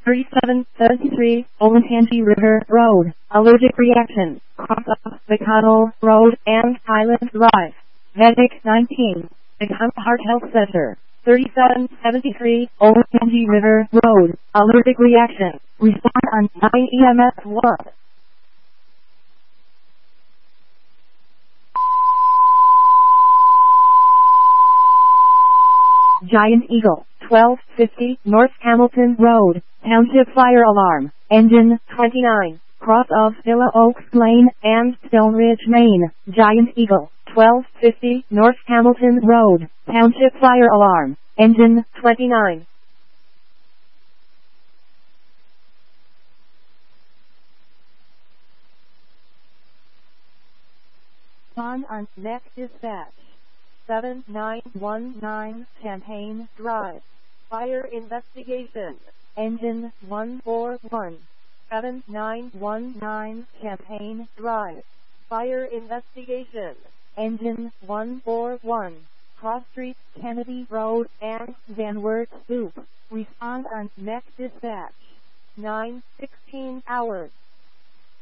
3773, Olentangy River Road, allergic reaction, cross of McConnell Road and Highland Drive. Medic 19, Become Heart Health Center. 3773, Olentangy River Road, allergic reaction. Respond on 9 EMS 1. Giant Eagle, 1250, North Hamilton Road, Township Fire Alarm, Engine 29, cross of Villa Oaks Lane and Stone Ridge, Maine. Giant Eagle, 1250, North Hamilton Road, Township Fire Alarm, Engine 29. On next dispatch. 7919 Champaign Drive. Fire investigation. Engine 141. 7919 Champaign Drive. Fire investigation. Engine 141. Cross Street, Kennedy Road, and Van Wert Stoop. Respond on next dispatch. 9:16 hours.